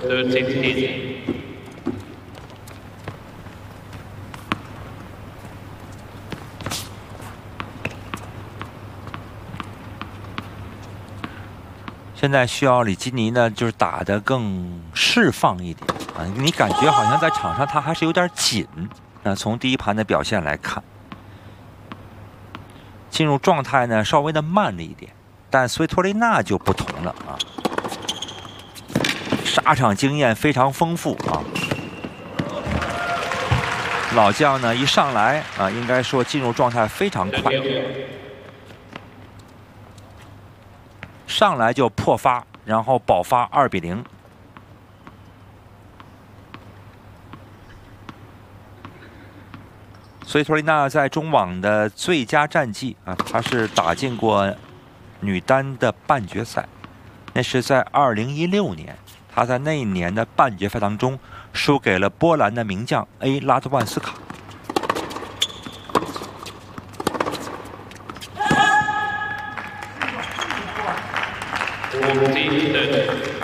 13-10. 现在需要里基尼呢，就是打得更释放一点啊，你感觉好像在场上他还是有点紧。那从第一盘的表现来看，进入状态呢稍微的慢了一点，但斯维托利娜就不同了啊，沙场经验非常丰富啊。老将呢一上来啊，应该说进入状态非常快。上来就破发，然后保发2-0。所以托丽娜在中网的最佳战绩啊，她是打进过女单的半决赛，那是在2016年，她在那一年的半决赛当中输给了波兰的名将 A 拉特万斯卡。 14-13.